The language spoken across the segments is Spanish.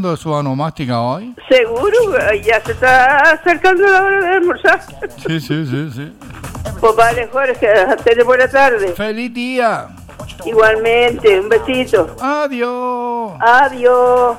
dando su onomástica hoy? Seguro, ya se está acercando la hora de almorzar. Sí. Pues vale, Jorge, hasta buena tarde. ¡Feliz día! Igualmente, un besito. ¡Adiós! Adiós.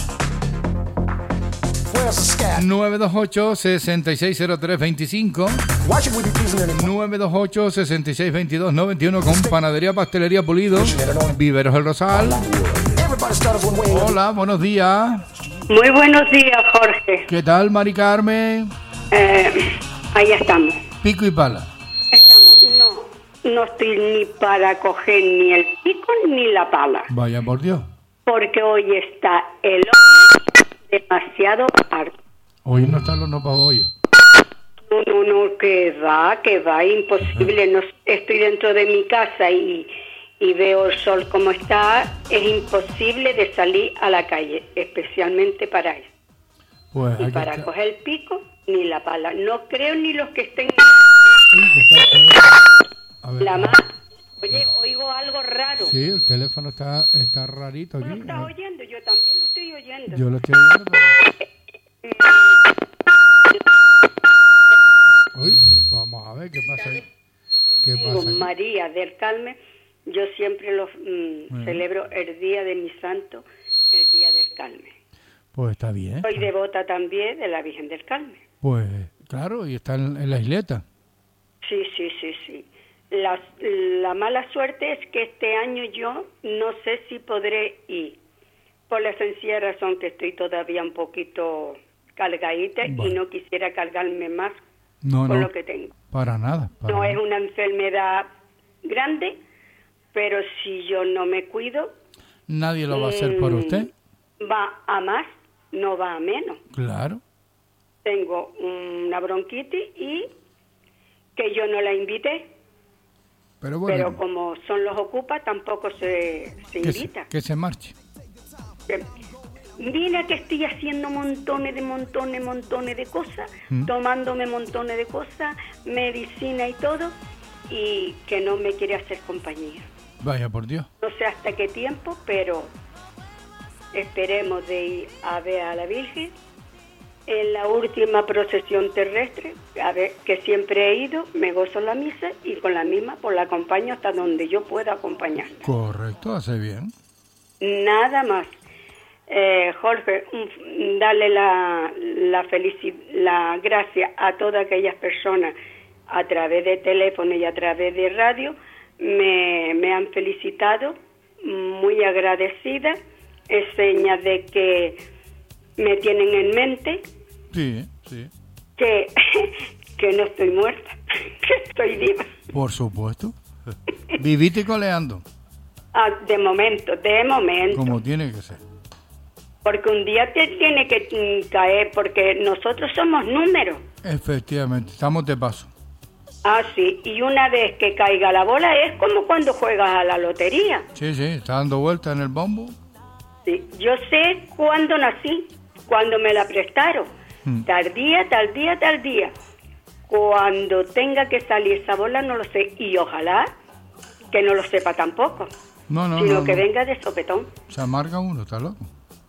928-660325 928-6622-91 con Panadería Pastelería Pulido, Viveros El Rosal. Hola, buenos días. Muy buenos días, Jorge. ¿Qué tal, Mari Carmen? Ahí estamos. Pico y pala. No estoy ni para coger ni el pico ni la pala. Vaya por Dios. Porque hoy está el horno demasiado harto. Hoy no están los no para hoy. No, que va, imposible. No, estoy dentro de mi casa y veo el sol como está. Es imposible de salir a la calle, especialmente para eso. Pues ni para coger el pico ni la pala. No creo ni los que estén... La más... Oye, oigo algo raro. Sí, el teléfono está rarito aquí. ¿Tú lo estás oyendo? Yo también lo estoy oyendo. Yo lo estoy oyendo, pero... Uy, vamos a ver qué pasa ahí. ¿Qué pasa aquí? María del Carmen, yo siempre lo celebro el día de mi santo, el día del Carmen. Pues está bien. Soy devota también de la Virgen del Carmen. Pues claro, y está en la isleta. Sí. La mala suerte es que este año yo no sé si podré ir, por la sencilla razón que estoy todavía un poquito cargadita y no quisiera cargarme más con lo que tengo. Para nada. No es una enfermedad grande, pero si yo no me cuido... Nadie lo va a hacer por usted. Va a más, no va a menos. Claro. Tengo una bronquitis y que yo no la invité. Pero bueno. Pero como son los ocupas, tampoco se invita. Que se marche. Mira que estoy haciendo montones de cosas, tomándome montones de cosas, medicina y todo, y que no me quiere hacer compañía. Vaya por Dios. No sé hasta qué tiempo, pero esperemos de ir a ver a la Virgen en la última procesión terrestre, a ver, que siempre he ido, me gozo la misa y con la misma pues la acompaño hasta donde yo pueda acompañarla. Correcto, hace bien. Nada más. Jorge, darle la gracia a todas aquellas personas a través de teléfono y a través de radio, me han felicitado, muy agradecida, es seña de que me tienen en mente. Sí. Que no estoy muerta, que estoy viva. Por supuesto. Vivite coleando. De momento. Como tiene que ser. Porque un día te tiene que caer, porque nosotros somos números. Efectivamente, estamos de paso. Sí, y una vez que caiga la bola es como cuando juegas a la lotería. Sí, está dando vueltas en el bombo. Sí, yo sé cuándo nací, cuando me la prestaron. Tal día. Cuando tenga que salir esa bola no lo sé, y ojalá que no lo sepa tampoco. Sino que venga de sopetón. Se amarga uno, está loco.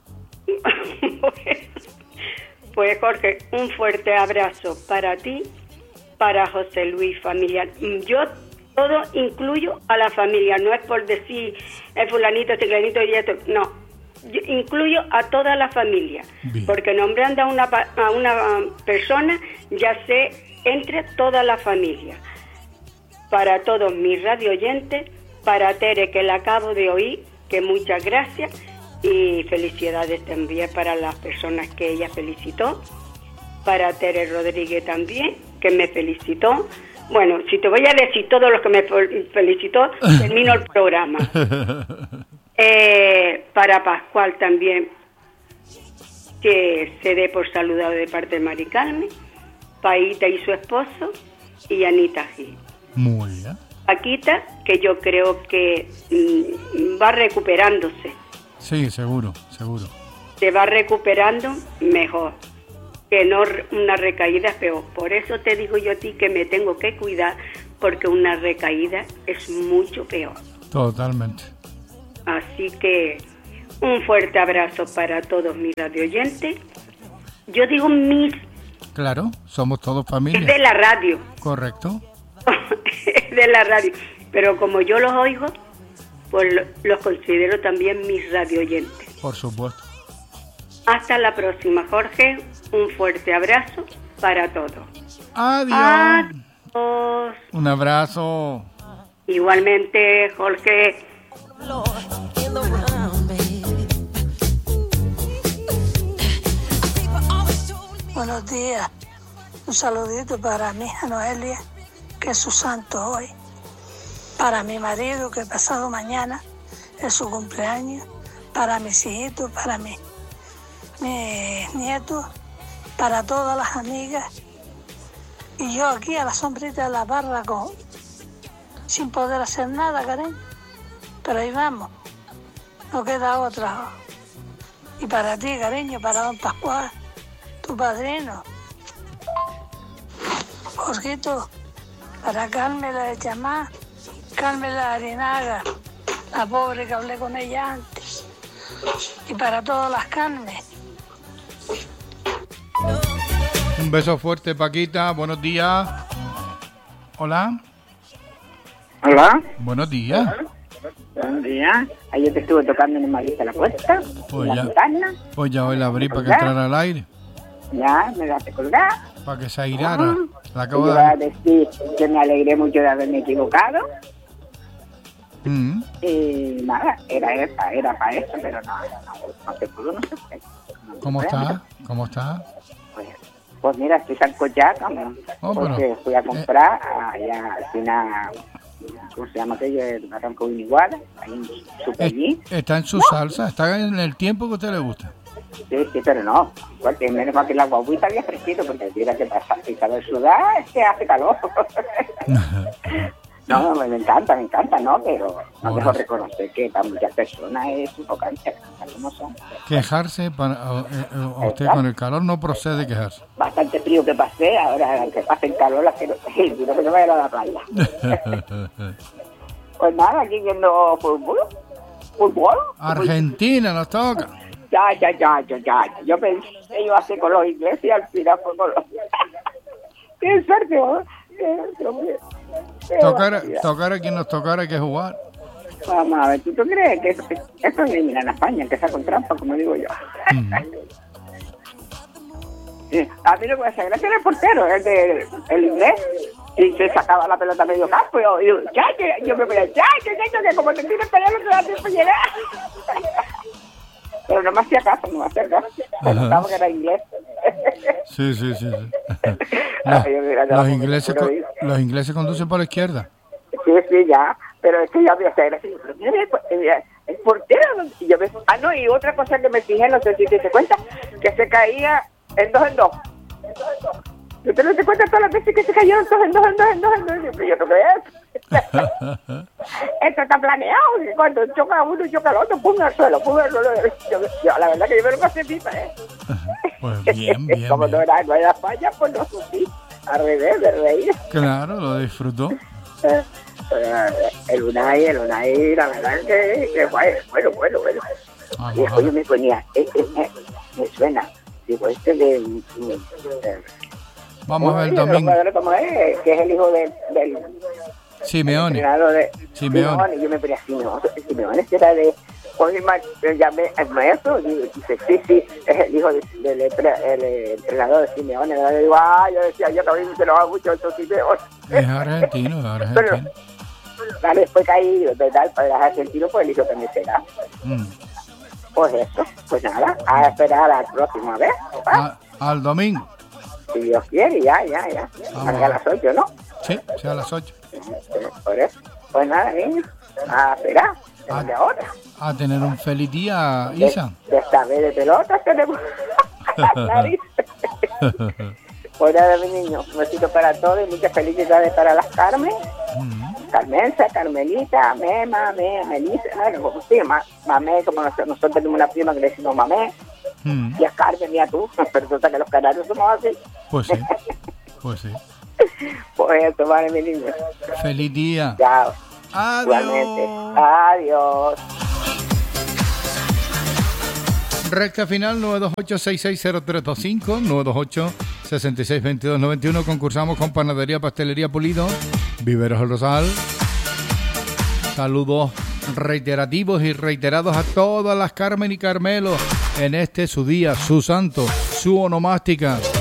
Pues Jorge, un fuerte abrazo para ti, para José Luis, familiar. Yo todo incluyo a la familia, no es por decir el fulanito, ciclanito y esto, no. Yo incluyo a toda la familia. Bien. Porque nombrando a una persona ya sé entre toda la familia. Para todos mis radio oyentes, para Tere, que la acabo de oír, que muchas gracias y felicidades también para las personas que ella felicitó, para Tere Rodríguez también, que me felicitó. Bueno, si te voy a decir todo lo que me felicitó, termino el programa. Para Pascual también, que se dé por saludado de parte de Mari Carmen, Paita y su esposo, y Anita Gil. Muy bien. Paquita, que yo creo que va recuperándose. Sí, seguro. Se va recuperando mejor, que no una recaída es peor. Por eso te digo yo a ti que me tengo que cuidar, porque una recaída es mucho peor. Totalmente. Así que un fuerte abrazo para todos mis radioyentes. Yo digo mis... Claro, somos todos Es familia. de la radio. Correcto. Es de la radio. Pero como yo los oigo, pues los considero también mis radioyentes. Por supuesto. Hasta la próxima, Jorge. Un fuerte abrazo para todos. Adiós. Adiós. Un abrazo. Igualmente, Jorge. Buenos días. Un saludito para mi hija Noelia, que es su santo hoy. Para mi marido, que pasado mañana es su cumpleaños. Para mis hijitos, para mis nietos, para todas las amigas. Y yo aquí a la sombrita de la barra sin poder hacer nada, cariño. Pero ahí vamos. No queda otra. Y para ti, cariño, para don Pascual, tu padrino. Jorgito, para Carmela de Chamá, Carmela de Arinaga, la pobre que hablé con ella antes. Y para todas las Carmen. Un beso fuerte, Paquita. Buenos días. Hola. Hola. Buenos días. Buenos días. Ayer te estuve tocando en Marisa la puerta, Pues la ya. ventana. Pues ya hoy la abrí para que entrara al aire. Ya, me das de colgar. Para que se airara. La Y acabo voy a de... decir que me alegré mucho de haberme equivocado. Mm. Y nada, era para eso, pero no se pudo, no se puede. ¿Cómo está? ¿Cómo está? Pues mira, estoy sancochada, ¿no? Oh, Porque pero, fui a comprar allá al final, ¿cómo se llama aquello? El Barranco Iniguala, ahí en Superallí. Está en su salsa. Está en el tiempo que a usted le gusta. Sí, pero no. Porque menos mal que la guaguita había fresquito, porque mira que pasa, si sabe sudar, es que hace calor. No, me encanta, ¿no? Pero no dejo reconocer que para muchas personas es sofocante, como son. Quejarse, a usted con el calor no procede quejarse. Bastante frío que pasé, ahora que pase el calor, que no vaya a la playa. Pues nada, aquí viendo fútbol. Argentina nos toca. Ya. Yo pensé que iba a hacer con los ingleses y al final fue con los... ¡Qué suerte, ¿no? Tocar a quien nos tocara hay que jugar. Vamos a ver, ¿tú crees que esto eliminan a España, que sea con trampa, como digo yo? Sí, a mí lo que me hace gracia era el portero, el inglés, y se sacaba la pelota a medio campo, y yo me ponía, que como te tienes para allá no te da tiempo llegar. Pero no me hacía caso, pensaba que era inglés. Sí. Los ingleses conducen por la izquierda. Sí, ya, pero es que ya me hace gracia. Pero mire, el portero, y yo me... y otra cosa que me fijé, no sé si te das cuenta, que se caía en 2 en 2. ¿Usted no te cuenta todas las veces que se cayó en 2 en 2? Yo no creo. Esto está planeado, que cuando choca uno y choca el otro, pum al suelo. Yo, la verdad que yo me lo pasé pipa, Pues bien. Como no era España, pues no sufrí. Al revés, de reír. Claro, lo disfrutó. El Unai, la verdad que bueno. Y después yo me ponía, me suena, digo, de... Vamos a ver el domingo. ¿Cómo es? Que es el hijo del Simeone. Simeone. Yo me ponía Simeone, era de... Pues me llamé al maestro y dice, sí, es el hijo del entrenador de Simeone. Yo decía, yo también se lo hago mucho eso Simeone. Es argentino. Pero, vale, después caí, ¿verdad? El padre es argentino, pues el hijo también será. Pues eso, pues nada, a esperar al próximo vez. Al domingo. Si Dios quiere, ya. A las 8, ¿no? Sí, a las 8. Por eso, pues nada, niños, a esperar. A tener un feliz día, Isa. De esta vez de pelotas tenemos la nariz. Pues nada, mi niño, un besito para todos y muchas felicidades para las Carmen. Carmenza, Carmelita, Mema, Melissa, bueno, como sí, Mamé, como nosotros tenemos una prima que le decimos Mamé. Y a Carmen y a tú, pero resulta que los canarios somos así. Pues sí. Pues eso, vale, mi niño. Feliz día. Chao. Adiós. Igualmente. Adiós. Recta final 928-660325, 928-662291. Concursamos con Panadería Pastelería Pulido, Viveros El Rosal. Saludos reiterativos y reiterados a todas las Carmen y Carmelo en este su día, su santo, su onomástica.